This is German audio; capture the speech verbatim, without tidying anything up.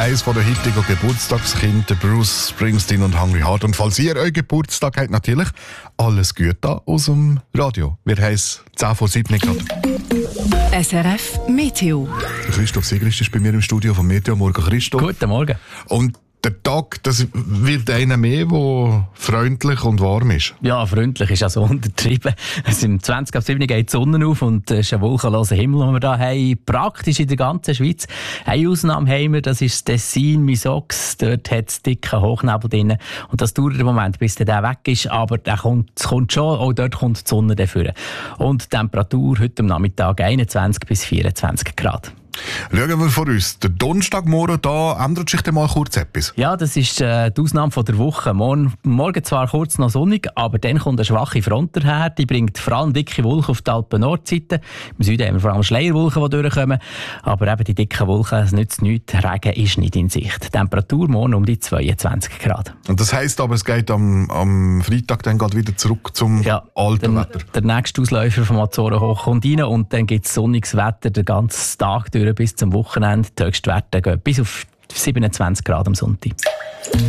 Eines der heutigen Geburtstagskinder, Bruce Springsteen und Hungry Heart. Und falls ihr euren Geburtstag habt, natürlich alles Gute aus dem Radio. Wir haben es zehn vor sieben gerade. S R F Meteo. Christoph Sigrist ist bei mir im Studio von Meteo. Morgen, Christoph. Guten Morgen. Und der Tag, das wird einer mehr, der freundlich und warm ist. Ja, freundlich ist also untertrieben. Es im zwanzig ab sieben geht die Sonne auf und es ist ein wolkenloser Himmel, den wir hier haben. Praktisch in der ganzen Schweiz. Eine Ausnahme haben wir, das ist das Tessin, Misox. Dort hat es dicken Hochnebel drin. Und das dauert einen Moment, bis der weg ist. Aber der kommt, es kommt schon, auch dort kommt die Sonne dafür. Und die Temperatur heute am Nachmittag einundzwanzig bis vierundzwanzig Grad. Schauen wir vor uns. Der Donnerstagmorgen, da ändert sich dann mal kurz etwas. Ja, das ist äh, die Ausnahme von der Woche. Morgen, morgen zwar kurz noch sonnig, aber dann kommt eine schwache Front daher. Die bringt vor allem dicke Wolken auf die Alpen-Nordseite. Im Süden haben wir vor allem Schleierwolken, die durchkommen. Aber eben die dicken Wolken, es nützt nichts. Regen ist nicht in Sicht. Die Temperatur morgen um die zweiundzwanzig Grad. Und das heisst aber, es geht am, am Freitag dann gerade wieder zurück zum ja, alten der, Wetter. Der nächste Ausläufer vom Azorenhoch kommt rein und dann gibt es sonniges Wetter den ganzen Tag durch bis zum Wochenende. Die Höchstwerte gehen bis auf siebenundzwanzig Grad am Sonntag.